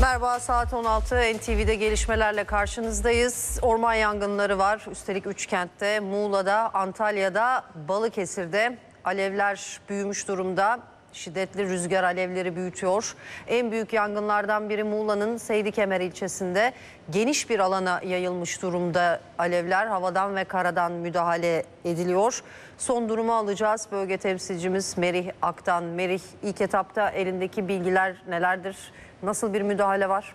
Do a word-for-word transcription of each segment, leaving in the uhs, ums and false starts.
Merhaba, saat on altı, N T V'de gelişmelerle karşınızdayız. Orman yangınları var. Üstelik üç kentte, Muğla'da, Antalya'da, Balıkesir'de alevler büyümüş durumda. Şiddetli rüzgar alevleri büyütüyor. En büyük yangınlardan biri Muğla'nın Seydikemer ilçesinde. Geniş bir alana yayılmış durumda alevler. Havadan ve karadan müdahale ediliyor. Son durumu alacağız. Bölge temsilcimiz Merih Ak'tan. Merih, ilk etapta elindeki bilgiler nelerdir? Nasıl bir müdahale var?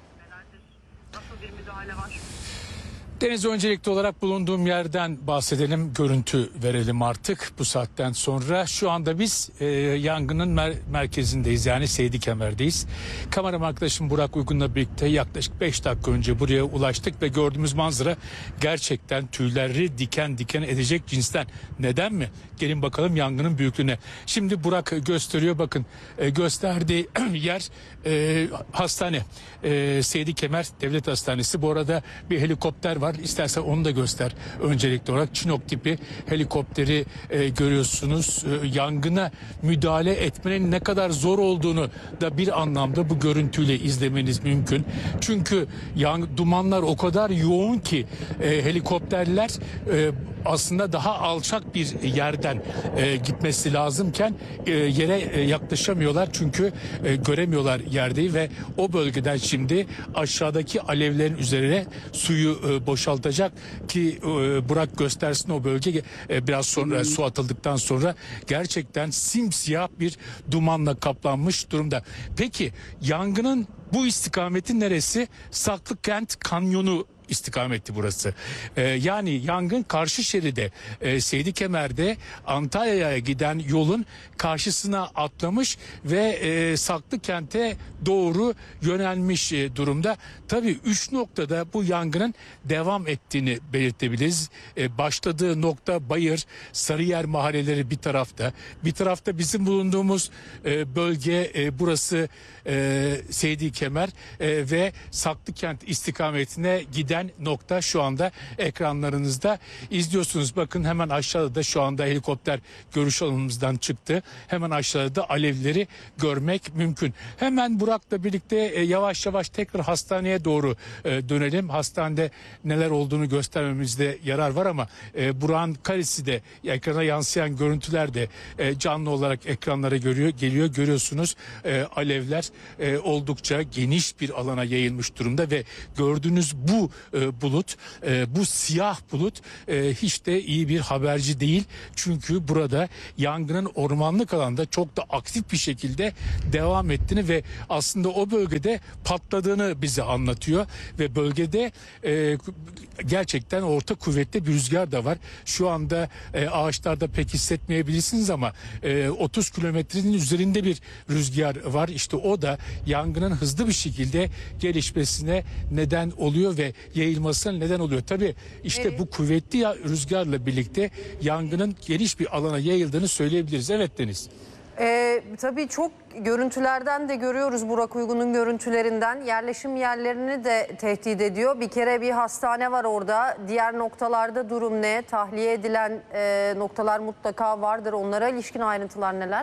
Nasıl bir müdahale var? Deniz, öncelikli olarak bulunduğum yerden bahsedelim, görüntü verelim artık bu saatten sonra. Şu anda biz e, yangının mer merkezindeyiz, yani Seydikemer'deyiz. Kameram arkadaşım Burak Uygun'la birlikte yaklaşık beş dakika önce buraya ulaştık ve gördüğümüz manzara gerçekten tüyleri diken diken edecek cinsten. Neden mi? Gelin bakalım yangının büyüklüğüne. Şimdi Burak gösteriyor, bakın e, gösterdiği yer e, hastane. E, Seydikemer Devlet Hastanesi. Bu arada bir helikopter var. İstersen onu da göster. Öncelikli olarak Chinook tipi helikopteri e, görüyorsunuz. E, yangına müdahale etmenin ne kadar zor olduğunu da bir anlamda bu görüntüyle izlemeniz mümkün. Çünkü yang, dumanlar o kadar yoğun ki e, helikopterler e, aslında daha alçak bir yerden e, gitmesi lazımken e, yere e, yaklaşamıyorlar. Çünkü e, göremiyorlar yerdeyi ve o bölgeden şimdi aşağıdaki alevlerin üzerine suyu e, boşaltacak ki e, Burak göstersin o bölge e, biraz sonra su atıldıktan sonra gerçekten simsiyah bir dumanla kaplanmış durumda. Peki yangının bu istikameti neresi? Saklıkent Kanyonu istikameti burası. Ee, yani yangın karşı şeride e, Seydikemer'de Antalya'ya giden yolun karşısına atlamış ve e, Saklıkent'e doğru yönelmiş e, durumda. Tabii üç noktada bu yangının devam ettiğini belirtebiliriz. E, başladığı nokta Bayır, Sarıyer mahalleleri bir tarafta. Bir tarafta bizim bulunduğumuz e, bölge e, burası e, Seydikemer e, ve Saklıkent istikametine giden nokta şu anda ekranlarınızda izliyorsunuz. Bakın hemen aşağıda da şu anda helikopter görüş alanımızdan çıktı. Hemen aşağıda alevleri görmek mümkün. Hemen Burak'la birlikte e, yavaş yavaş tekrar hastaneye doğru e, dönelim. Hastanede neler olduğunu göstermemizde yarar var ama e, Burak'ın karesi de ekrana yansıyan görüntüler de e, canlı olarak ekranlara görüyor, geliyor. Görüyorsunuz e, alevler e, oldukça geniş bir alana yayılmış durumda ve gördüğünüz bu e, bulut, e, bu siyah bulut e, hiç de iyi bir haberci değil. Çünkü burada yangının ormanlık alanda çok da aktif bir şekilde devam ettiğini ve aslında o bölgede patladığını bize anlatıyor ve bölgede e, gerçekten orta kuvvetli bir rüzgar da var. Şu anda e, ağaçlarda pek hissetmeyebilirsiniz ama e, otuz kilometrenin üzerinde bir rüzgar var. İşte o da yangının hızlı bir şekilde gelişmesine neden oluyor ve yayılmasına neden oluyor. Tabii işte evet, bu kuvvetli rüzgarla birlikte yangının geniş bir alana yayıldığını söyleyebiliriz. Evet Deniz. Ee, tabii çok görüntülerden de görüyoruz, Burak Uygun'un görüntülerinden. Yerleşim yerlerini de tehdit ediyor. Bir kere bir hastane var orada. Diğer noktalarda durum ne? Tahliye edilen e, noktalar mutlaka vardır. Onlara ilişkin ayrıntılar neler?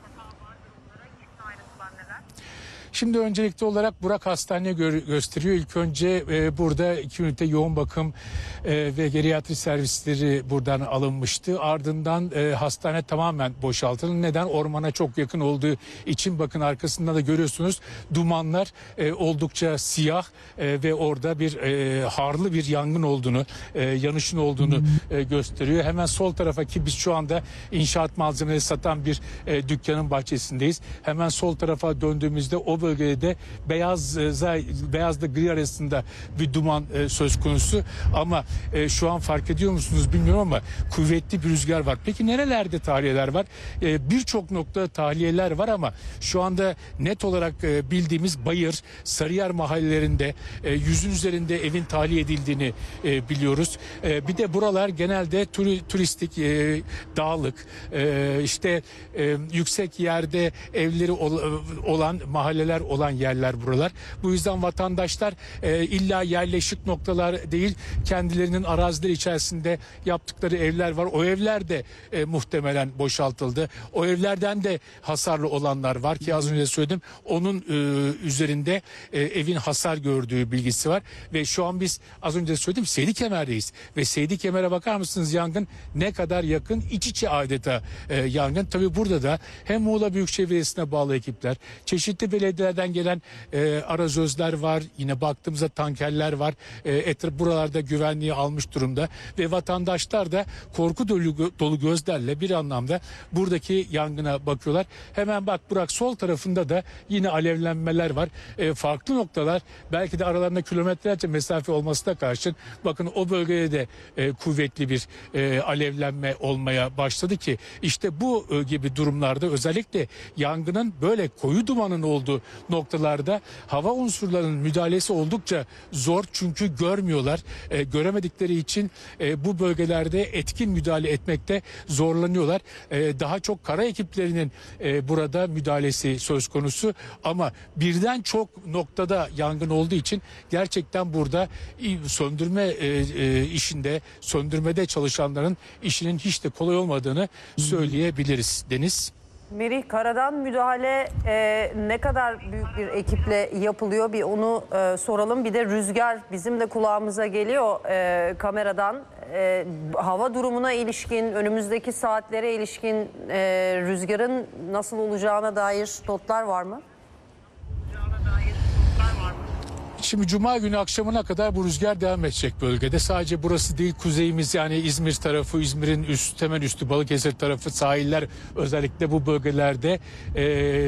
Şimdi öncelikli olarak Burak hastaneye gö gösteriyor. İlk önce e, burada iki ünite yoğun bakım e, ve geriatri servisleri buradan alınmıştı. Ardından e, hastane tamamen boşaltıldı. Neden? Ormana çok yakın olduğu için. Bakın arkasında da görüyorsunuz dumanlar e, oldukça siyah e, ve orada bir e, harlı bir yangın olduğunu, e, yanışın olduğunu e, gösteriyor. Hemen sol tarafa, ki biz şu anda inşaat malzemeleri satan bir e, dükkanın bahçesindeyiz. Hemen sol tarafa döndüğümüzde o bölgede beyaz beyazla gri arasında bir duman e, söz konusu ama e, şu an fark ediyor musunuz bilmiyorum ama kuvvetli bir rüzgar var. Peki nerelerde tahliyeler var? E, Birçok noktada tahliyeler var ama şu anda net olarak e, bildiğimiz Bayır, Sarıyer mahallelerinde e, yüzün üzerinde evin tahliye edildiğini e, biliyoruz. E, bir de buralar genelde turi, turistik, e, dağlık, e, işte e, yüksek yerde evleri ol, olan mahalleler alevler olan yerler buralar. Bu yüzden vatandaşlar e, illa yerleşik noktalar değil, kendilerinin arazileri içerisinde yaptıkları evler var. O evler de e, muhtemelen boşaltıldı. O evlerden de hasarlı olanlar var ki az önce söyledim. Onun e, üzerinde e, evin hasar gördüğü bilgisi var ve şu an biz az önce söyledim Seydikemer'deyiz ve Seydikemer'e bakar mısınız, yangın ne kadar yakın, iç içe adeta e, yangın. Tabii burada da hem Muğla Büyükşehir Belediyesi'ne bağlı ekipler, çeşitli belediyelerden gelen e, arazözler var, yine baktığımızda tankerler var. E, etraf buralarda güvenliği almış durumda ve vatandaşlar da korku dolu, dolu gözlerle bir anlamda buradaki yangına bakıyorlar. Hemen bak Burak, sol tarafında da yine alevlenmeler var. E, farklı noktalar, belki de aralarında kilometrelerce mesafe olmasına karşın bakın o bölgede de e, kuvvetli bir e, alevlenme olmaya başladı ki işte bu e, gibi durumlarda özellikle yangının böyle koyu dumanın olduğu noktalarda hava unsurlarının müdahalesi oldukça zor, çünkü görmüyorlar. E, göremedikleri için e, bu bölgelerde etkin müdahale etmekte zorlanıyorlar. E, daha çok kara ekiplerinin e, burada müdahalesi söz konusu ama birden çok noktada yangın olduğu için gerçekten burada söndürme e, e, işinde, söndürmede çalışanların işinin hiç de kolay olmadığını söyleyebiliriz Deniz. Merih, karadan müdahale e, ne kadar büyük bir ekiple yapılıyor, bir onu e, soralım. Bir de rüzgar bizim de kulağımıza geliyor e, kameradan. E, hava durumuna ilişkin, önümüzdeki saatlere ilişkin e, rüzgarın nasıl olacağına dair notlar var mı? Olacağına dair notlar var mı? Şimdi Cuma günü akşamına kadar bu rüzgar devam edecek bölgede. Sadece burası değil, kuzeyimiz yani İzmir tarafı, İzmir'in üst, hemen üstü Balıkesir tarafı, sahiller, özellikle bu bölgelerde e,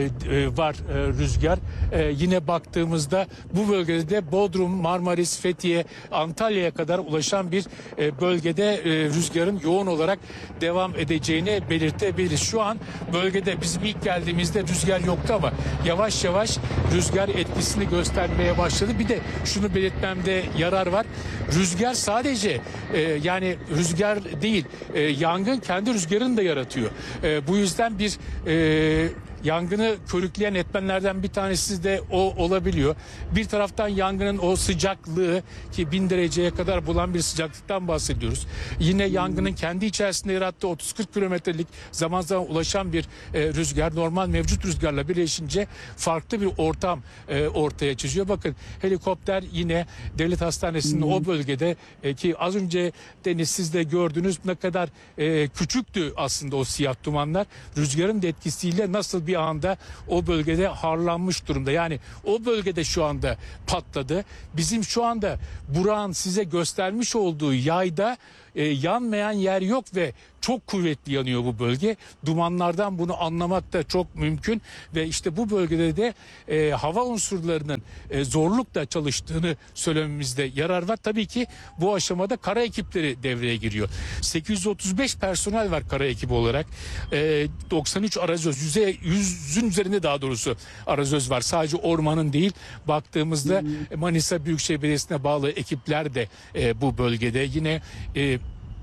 e, var e, rüzgar. E, yine baktığımızda bu bölgede de Bodrum, Marmaris, Fethiye, Antalya'ya kadar ulaşan bir e, bölgede e, rüzgarın yoğun olarak devam edeceğini belirtebiliriz. Şu an bölgede bizim ilk geldiğimizde rüzgar yoktu ama yavaş yavaş rüzgar etkisini göstermeye başladı. Bir de şunu belirtmemde yarar var. Rüzgar sadece e, yani rüzgar değil, e, yangın kendi rüzgarını da yaratıyor. E, bu yüzden bir e, yangını körükleyen etmenlerden bir tanesi de o olabiliyor. Bir taraftan yangının o sıcaklığı, ki bin dereceye kadar bulan bir sıcaklıktan bahsediyoruz. Yine yangının kendi içerisinde yarattığı otuz kırk kilometrelik zaman zaman ulaşan bir e, rüzgar normal mevcut rüzgarla birleşince farklı bir ortam e, ortaya çiziyor. Bakın helikopter yine devlet hastanesinin hmm. o bölgede e, ki az önce Deniz siz de gördünüz ne kadar e, küçüktü aslında o siyah dumanlar. Rüzgarın da etkisiyle nasıl bir bir anda o bölgede harlanmış durumda. Yani o bölgede şu anda patladı. Bizim şu anda Burak'ın size göstermiş olduğu yayda e, yanmayan yer yok ve çok kuvvetli yanıyor bu bölge. Dumanlardan bunu anlamak da çok mümkün ve işte bu bölgede de e, hava unsurlarının e, zorlukla çalıştığını söylememizde yarar var. Tabii ki bu aşamada kara ekipleri devreye giriyor. sekiz yüz otuz beş personel var kara ekibi olarak. E, doksan üç arazöz, yüze, yüzün üzerinde daha doğrusu arazöz var. Sadece ormanın değil, baktığımızda hmm. Manisa Büyükşehir Belediyesi'ne bağlı ekipler de e, bu bölgede. Yine e,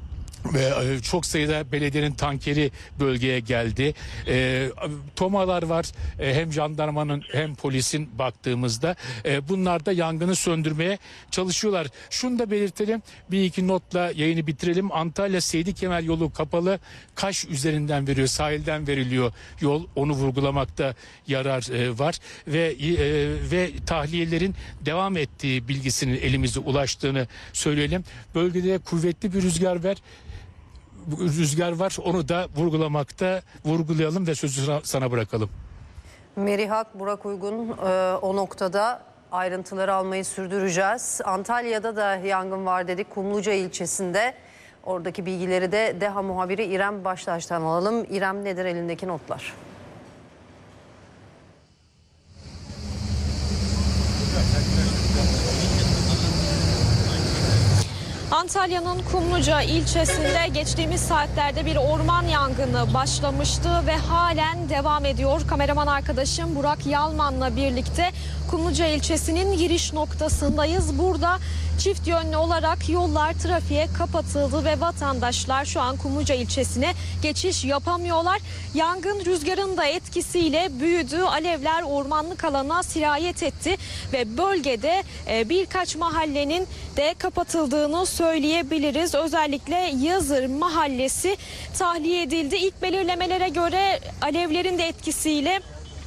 ve çok sayıda belediyenin tankeri bölgeye geldi. E, tomalar var. E, hem jandarmanın hem polisin baktığımızda. E, bunlar da yangını söndürmeye çalışıyorlar. Şunu da belirtelim. Bir iki notla yayını bitirelim. Antalya Seydikemer yolu kapalı. Kaş üzerinden veriyor. Sahilden veriliyor yol. Onu vurgulamakta yarar e, var. Ve e, ve tahliyelerin devam ettiği bilgisinin elimize ulaştığını söyleyelim. Bölgede kuvvetli bir rüzgar var. rüzgar var. Onu da vurgulamakta vurgulayalım ve sözü sana bırakalım. Merih Hak, Burak Uygun, e, o noktada ayrıntıları almayı sürdüreceğiz. Antalya'da da yangın var dedik, Kumluca ilçesinde. Oradaki bilgileri de DEHA muhabiri İrem Baştaş'tan alalım. İrem, nedir elindeki notlar? Antalya'nın Kumluca ilçesinde geçtiğimiz saatlerde bir orman yangını başlamıştı ve halen devam ediyor. Kameraman arkadaşım Burak Yalman'la birlikte Kumluca ilçesinin giriş noktasındayız. Burada çift yönlü olarak yollar trafiğe kapatıldı ve vatandaşlar şu an Kumluca ilçesine geçiş yapamıyorlar. Yangın rüzgarın da etkisiyle büyüdü. Alevler ormanlık alana sirayet etti ve bölgede birkaç mahallenin de kapatıldığını söyleyebiliriz. Özellikle Yazır mahallesi tahliye edildi. İlk belirlemelere göre alevlerin de etkisiyle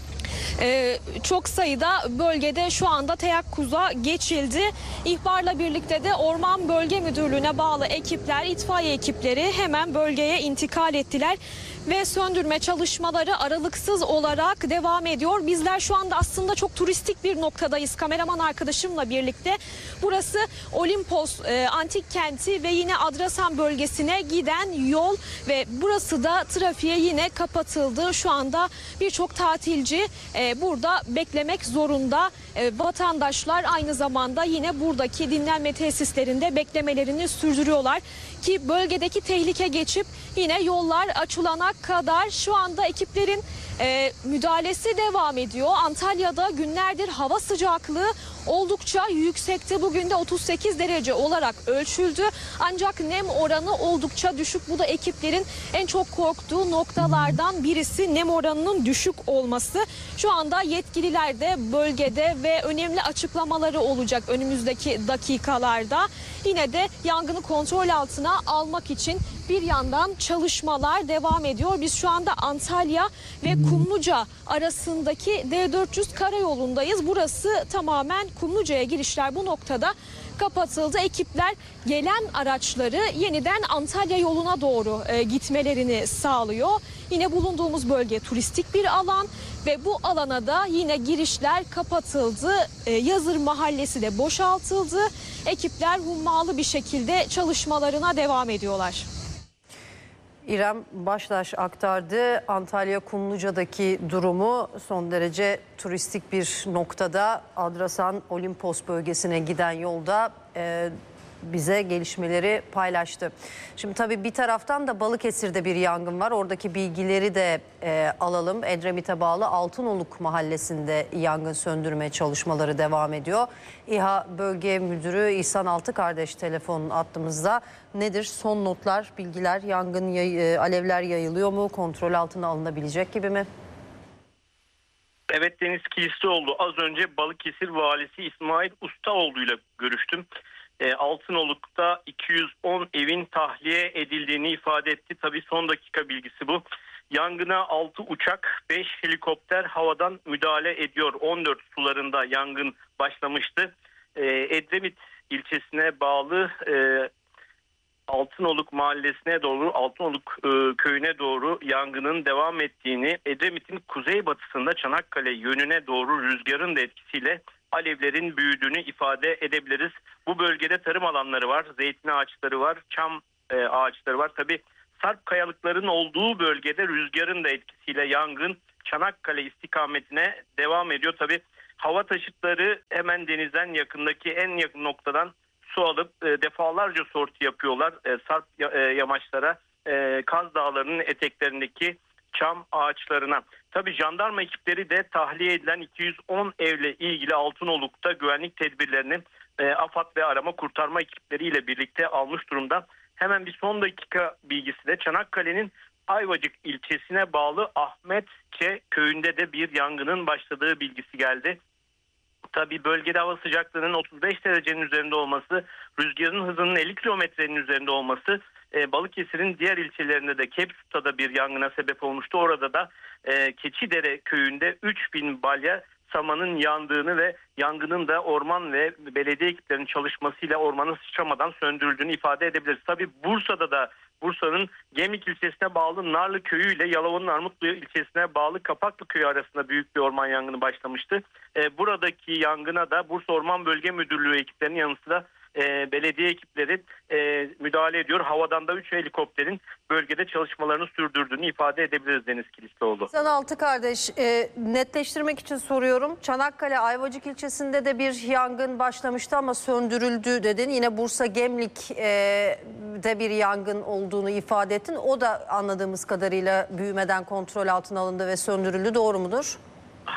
Ee, çok sayıda bölgede şu anda teyakkuza geçildi. İhbarla birlikte de Orman Bölge Müdürlüğü'ne bağlı ekipler, itfaiye ekipleri hemen bölgeye intikal ettiler ve söndürme çalışmaları aralıksız olarak devam ediyor. Bizler şu anda aslında çok turistik bir noktadayız. Kameraman arkadaşımla birlikte. Burası Olimpos e, antik kenti ve yine Adrasan bölgesine giden yol ve burası da trafiğe yine kapatıldı. Şu anda birçok tatilci e, burada beklemek zorunda. E, vatandaşlar aynı zamanda yine buradaki dinlenme tesislerinde beklemelerini sürdürüyorlar ki bölgedeki tehlike geçip yine yollar açılana kadar şu anda ekiplerin e, müdahalesi devam ediyor. Antalya'da günlerdir hava sıcaklığı oldukça yüksekti. Bugün de otuz sekiz derece olarak ölçüldü. Ancak nem oranı oldukça düşük. Bu da ekiplerin en çok korktuğu noktalardan birisi, nem oranının düşük olması. Şu anda yetkililer de bölgede ve önemli açıklamaları olacak önümüzdeki dakikalarda. Yine de yangını kontrol altına almak için bir yandan çalışmalar devam ediyor. Biz şu anda Antalya ve Kumluca arasındaki D dört yüz karayolundayız. Burası tamamen Kumluca'ya girişler bu noktada kapatıldı. Ekipler gelen araçları yeniden Antalya yoluna doğru e, gitmelerini sağlıyor. Yine bulunduğumuz bölge turistik bir alan ve bu alana da yine girişler kapatıldı. E, Yazır mahallesi de boşaltıldı. Ekipler hummalı bir şekilde çalışmalarına devam ediyorlar. İrem Baştaş aktardı. Antalya Kumluca'daki durumu son derece turistik bir noktada. Adrasan Olimpos bölgesine giden yolda e, bize gelişmeleri paylaştı. Şimdi tabii bir taraftan da Balıkesir'de bir yangın var. Oradaki bilgileri de e, alalım. Edremit'e bağlı Altınoluk mahallesinde yangın söndürme çalışmaları devam ediyor. İHA Bölge Müdürü İhsan Altıkardeş telefonun attığımızda. Nedir son notlar, bilgiler? Yangın yay, alevler yayılıyor mu? Kontrol altına alınabilecek gibi mi? Evet, Deniz Kilislioğlu. Az önce Balıkesir Valisi İsmail Ustaoğlu ile görüştüm. E, Altınoluk'ta iki yüz on evin tahliye edildiğini ifade etti. Tabii son dakika bilgisi bu. Yangına altı uçak, beş helikopter havadan müdahale ediyor. on dört sularında yangın başlamıştı. E, Edremit ilçesine bağlı e, Altınoluk mahallesine doğru, Altınoluk e, köyüne doğru yangının devam ettiğini, Edremit'in kuzeybatısında Çanakkale yönüne doğru rüzgarın da etkisiyle alevlerin büyüdüğünü ifade edebiliriz. Bu bölgede tarım alanları var, zeytin ağaçları var, çam e, ağaçları var. Tabii sarp kayalıkların olduğu bölgede rüzgarın da etkisiyle yangın Çanakkale istikametine devam ediyor. Tabii hava taşıtları hemen denizden yakındaki en yakın noktadan su alıp e, defalarca sorti yapıyorlar e, sarp e, yamaçlara, e, Kaz Dağları'nın eteklerindeki çam ağaçlarına. Tabii jandarma ekipleri de tahliye edilen iki yüz on evle ilgili Altınoluk'ta güvenlik tedbirlerini e, AFAD ve arama kurtarma ekipleriyle birlikte almış durumda. Hemen bir son dakika bilgisi de Çanakkale'nin Ayvacık ilçesine bağlı Ahmetçe köyünde de bir yangının başladığı bilgisi geldi. Tabii bölgede hava sıcaklığının otuz beş derecenin üzerinde olması, rüzgarın hızının elli kilometrenin üzerinde olması e, Balıkesir'in diğer ilçelerinde de Kepsuta'da bir yangına sebep olmuştu. Orada da e, Keçidere köyünde üç bin balya samanın yandığını ve yangının da orman ve belediye ekiplerinin çalışmasıyla ormanın sıçramadan söndürüldüğünü ifade edebiliriz. Tabii Bursa'da da Bursa'nın Gemlik ilçesine bağlı Narlı köyü ile Yalova'nın Armutlu ilçesine bağlı Kapaklı köyü arasında büyük bir orman yangını başlamıştı. E, buradaki yangına da Bursa Orman Bölge Müdürlüğü ekiplerinin yanı sıra e, belediye ekipleri e, müdahale ediyor. Havadan da üç helikopterin bölgede çalışmalarını sürdürdüğünü ifade edebiliriz Deniz Kilislioğlu. Sen altı kardeş e, netleştirmek için soruyorum. Çanakkale Ayvacık ilçesinde de bir yangın başlamıştı ama söndürüldü dedin. Yine Bursa Gemlik e, de bir yangın olduğunu ifade ettin. O da anladığımız kadarıyla büyümeden kontrol altına alındı ve söndürüldü. Doğru mudur?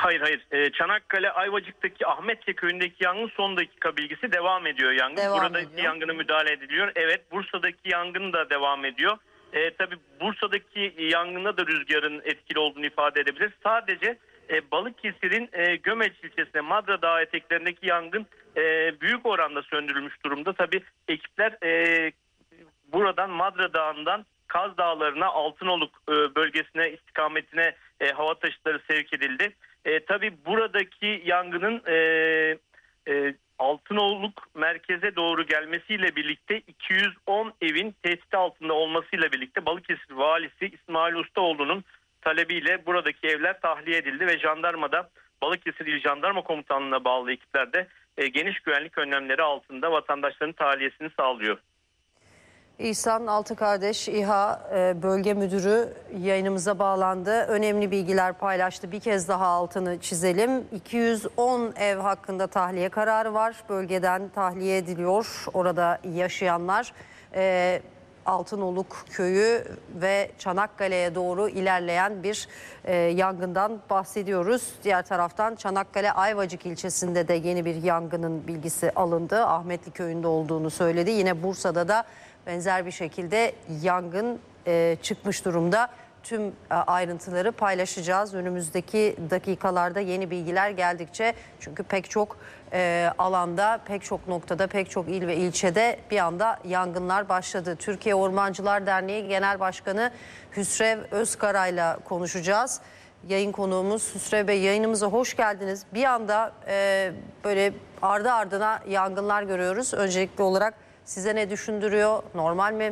Hayır hayır. Ee, Çanakkale Ayvacık'taki Ahmetçe köyündeki yangın son dakika bilgisi devam ediyor yangın. Devam Buradaki ediyor. yangına müdahale ediliyor. Evet, Bursa'daki yangın da devam ediyor. Ee, tabii Bursa'daki yangında da rüzgarın etkili olduğunu ifade edebilir. Sadece e, Balıkesir'in e, Gömeç ilçesinde Madra Dağı eteklerindeki yangın e, büyük oranda söndürülmüş durumda. Tabii ekipler e, buradan Madra Dağı'ndan Kaz Dağları'na, Altınoluk e, bölgesine, istikametine e, hava taşıtları sevk edildi. E, tabii buradaki yangının e, e, Altınoluk merkeze doğru gelmesiyle birlikte iki yüz on evin tehdit altında olmasıyla birlikte Balıkesir Valisi İsmail Ustaoğlu'nun talebiyle buradaki evler tahliye edildi ve jandarmada, Balıkesir İl Jandarma Komutanlığı'na bağlı ekipler de e, geniş güvenlik önlemleri altında vatandaşların tahliyesini sağlıyor. İhsan Altıkardeş İHA e, Bölge Müdürü yayınımıza bağlandı. Önemli bilgiler paylaştı. Bir kez daha altını çizelim. iki yüz on ev hakkında tahliye kararı var. Bölgeden tahliye ediliyor orada yaşayanlar. E, Altınoluk köyü ve Çanakkale'ye doğru ilerleyen bir e, yangından bahsediyoruz. Diğer taraftan Çanakkale Ayvacık ilçesinde de yeni bir yangının bilgisi alındı. Ahmetli köyünde olduğunu söyledi. Yine Bursa'da da benzer bir şekilde yangın e, çıkmış durumda. Tüm e, ayrıntıları paylaşacağız önümüzdeki dakikalarda yeni bilgiler geldikçe. Çünkü pek çok e, alanda, pek çok noktada, pek çok il ve ilçede bir anda yangınlar başladı. Türkiye Ormancılar Derneği Genel Başkanı Hüsrev Özkara'yla konuşacağız. Yayın konuğumuz Hüsrev Bey, yayınımıza hoş geldiniz. Bir anda e, böyle ardı ardına yangınlar görüyoruz. Öncelikli olarak size ne düşündürüyor? Normal mi?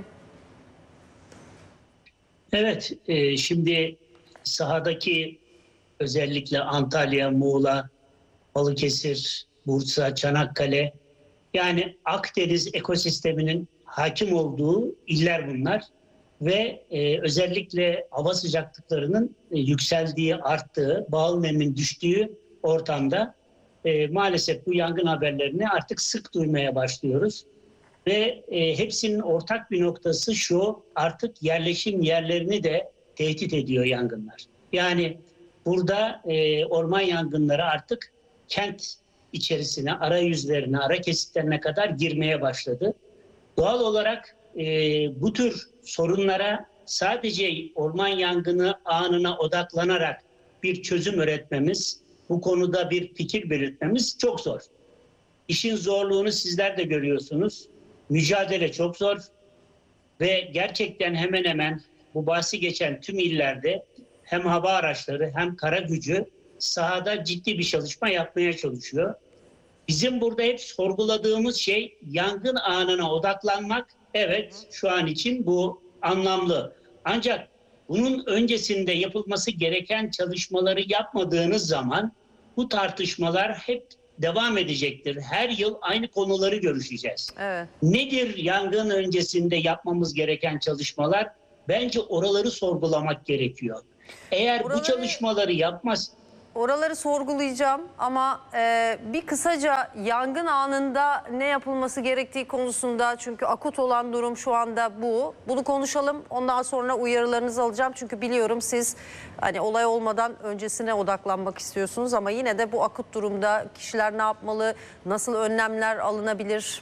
Evet, e, şimdi sahadaki özellikle Antalya, Muğla, Balıkesir, Bursa, Çanakkale, yani Akdeniz ekosisteminin hakim olduğu iller bunlar. Ve e, özellikle hava sıcaklıklarının e, yükseldiği, arttığı, bağıl nemin düştüğü ortamda e, maalesef bu yangın haberlerini artık sık duymaya başlıyoruz. Ve e, hepsinin ortak bir noktası şu: artık yerleşim yerlerini de tehdit ediyor yangınlar. Yani burada e, orman yangınları artık kent içerisine, arayüzlerine, ara kesitlerine kadar girmeye başladı. Doğal olarak e, bu tür sorunlara sadece orman yangını anına odaklanarak bir çözüm üretmemiz, bu konuda bir fikir belirtmemiz çok zor. İşin zorluğunu sizler de görüyorsunuz. Mücadele çok zor ve gerçekten hemen hemen bu bahsi geçen tüm illerde hem hava araçları hem kara gücü sahada ciddi bir çalışma yapmaya çalışıyor. Bizim burada hep sorguladığımız şey yangın anına odaklanmak. Evet, şu an için bu anlamlı. Ancak bunun öncesinde yapılması gereken çalışmaları yapmadığınız zaman bu tartışmalar hep devam edecektir. Her yıl aynı konuları görüşeceğiz. Evet. Nedir yangın öncesinde yapmamız gereken çalışmalar? Bence oraları sorgulamak gerekiyor. Eğer Oraları... bu çalışmaları yapmaz... Oraları sorgulayacağım ama e, bir kısaca yangın anında ne yapılması gerektiği konusunda, çünkü akut olan durum şu anda bu. Bunu konuşalım, ondan sonra uyarılarınızı alacağım. Çünkü biliyorum siz hani olay olmadan öncesine odaklanmak istiyorsunuz ama yine de bu akut durumda kişiler ne yapmalı, nasıl önlemler alınabilir?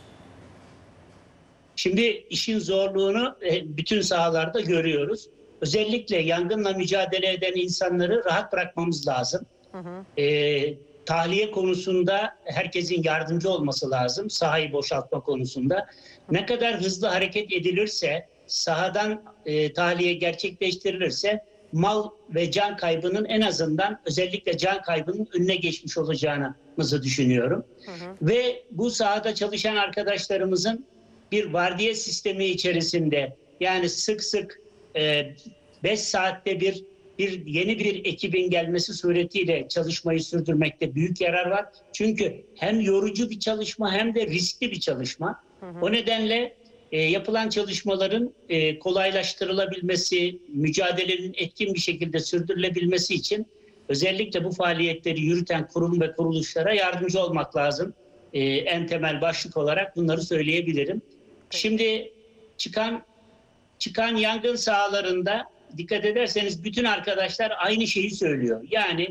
Şimdi işin zorluğunu bütün sahalarda görüyoruz. Özellikle yangınla mücadele eden insanları rahat bırakmamız lazım. Hı hı. E, tahliye konusunda herkesin yardımcı olması lazım. Sahayı boşaltma konusunda. Ne kadar hızlı hareket edilirse, sahadan e, tahliye gerçekleştirilirse mal ve can kaybının en azından özellikle can kaybının önüne geçmiş olacağımızı düşünüyorum. Hı hı. Ve bu sahada çalışan arkadaşlarımızın bir vardiya sistemi içerisinde, yani sık sık beş saatte bir bir yeni bir ekibin gelmesi suretiyle çalışmayı sürdürmekte büyük yarar var. Çünkü hem yorucu bir çalışma hem de riskli bir çalışma. Hı hı. O nedenle e, yapılan çalışmaların e, kolaylaştırılabilmesi, mücadelenin etkin bir şekilde sürdürülebilmesi için özellikle bu faaliyetleri yürüten kurum ve kuruluşlara yardımcı olmak lazım. E, en temel başlık olarak bunları söyleyebilirim. Peki. Şimdi çıkan Çıkan yangın sahalarında dikkat ederseniz bütün arkadaşlar aynı şeyi söylüyor. Yani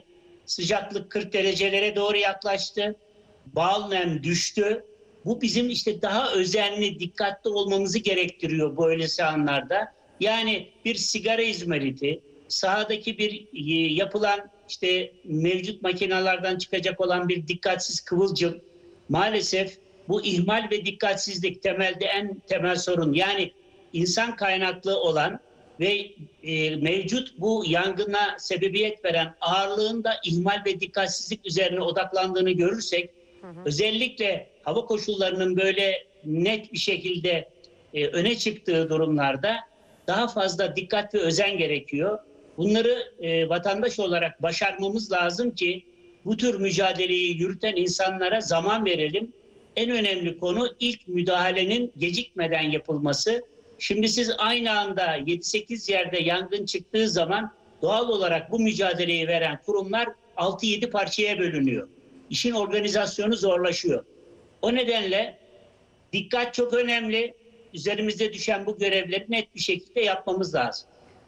sıcaklık kırk derecelere doğru yaklaştı. Bal nem düştü. Bu bizim işte daha özenli, dikkatli olmamızı gerektiriyor böylesi anlarda. Yani bir sigara izmariti, sahadaki bir e, yapılan işte mevcut makinelerden çıkacak olan bir dikkatsiz kıvılcım, maalesef bu ihmal ve dikkatsizlik temelde en temel sorun. Yani insan kaynaklı olan ve e, mevcut bu yangına sebebiyet veren ağırlığın da ihmal ve dikkatsizlik üzerine odaklandığını görürsek, hı hı. özellikle hava koşullarının böyle net bir şekilde e, öne çıktığı durumlarda daha fazla dikkat ve özen gerekiyor. Bunları e, vatandaş olarak başarmamız lazım ki bu tür mücadeleyi yürüten insanlara zaman verelim. En önemli konu ilk müdahalenin gecikmeden yapılması. Şimdi siz aynı anda yedi sekiz yerde yangın çıktığı zaman doğal olarak bu mücadeleyi veren kurumlar altı yedi parçaya bölünüyor. İşin organizasyonu zorlaşıyor. O nedenle dikkat çok önemli. Üzerimizde düşen bu görevleri net bir şekilde yapmamız lazım.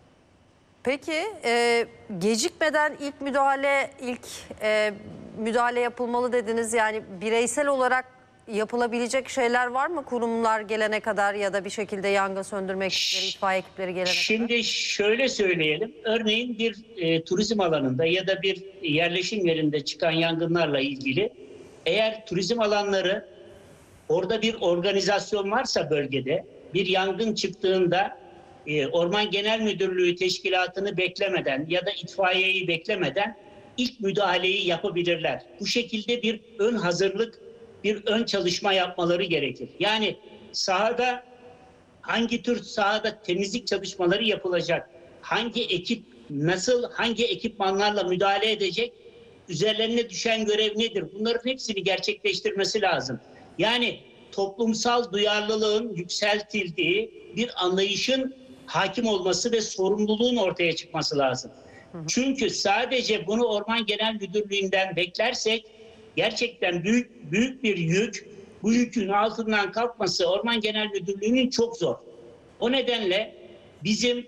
Peki e, gecikmeden ilk müdahale ilk e, müdahale yapılmalı dediniz. Yani bireysel olarak yapılabilecek şeyler var mı kurumlar gelene kadar ya da bir şekilde yangın söndürme ekipleri, itfaiye ekipleri gelene Şimdi kadar? Şimdi şöyle söyleyelim. Örneğin bir e, turizm alanında ya da bir yerleşim yerinde çıkan yangınlarla ilgili eğer turizm alanları orada bir organizasyon varsa bölgede bir yangın çıktığında e, Orman Genel Müdürlüğü teşkilatını beklemeden ya da itfaiyeyi beklemeden ilk müdahaleyi yapabilirler. Bu şekilde bir ön hazırlık, bir ön çalışma yapmaları gerekir. Yani sahada hangi tür sahada temizlik çalışmaları yapılacak, hangi ekip nasıl, hangi ekipmanlarla müdahale edecek, üzerlerine düşen görev nedir? Bunların hepsini gerçekleştirmesi lazım. Yani toplumsal duyarlılığın yükseltildiği bir anlayışın hakim olması ve sorumluluğun ortaya çıkması lazım. Hı hı. Çünkü sadece bunu Orman Genel Müdürlüğü'nden beklersek gerçekten büyük büyük bir yük, bu yükün altından kalkması Orman Genel Müdürlüğü'nün çok zor. O nedenle bizim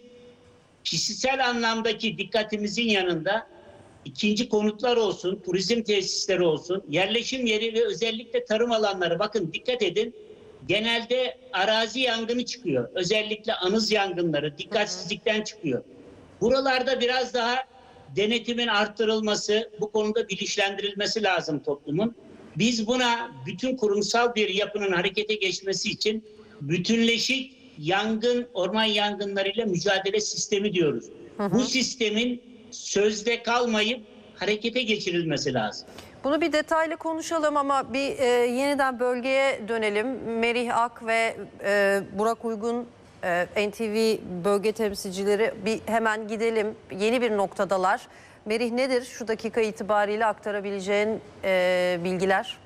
kişisel anlamdaki dikkatimizin yanında ikinci konutlar olsun, turizm tesisleri olsun, yerleşim yeri ve özellikle tarım alanları. Bakın dikkat edin, genelde arazi yangını çıkıyor. Özellikle anız yangınları dikkatsizlikten çıkıyor. Buralarda biraz daha denetimin arttırılması, bu konuda bilinçlendirilmesi lazım toplumun. Biz buna bütün kurumsal bir yapının harekete geçmesi için bütünleşik yangın, orman yangınlarıyla mücadele sistemi diyoruz. Hı hı. Bu sistemin sözde kalmayıp harekete geçirilmesi lazım. Bunu bir detaylı konuşalım ama bir e, yeniden bölgeye dönelim. Merih Ak ve e, Burak Uygun e, N T V bölge temsilcileri bir hemen gidelim. Yeni bir noktadalar. Merih, nedir şu dakika itibariyle aktarabileceğin e, bilgiler?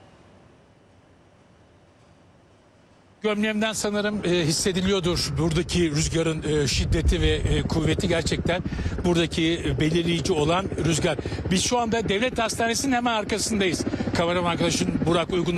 Gömleğimden sanırım e, hissediliyordur buradaki rüzgarın e, şiddeti ve e, kuvveti, gerçekten buradaki e, belirleyici olan rüzgar. Biz şu anda Devlet Hastanesi'nin hemen arkasındayız. Kameraman arkadaşım Burak Uygun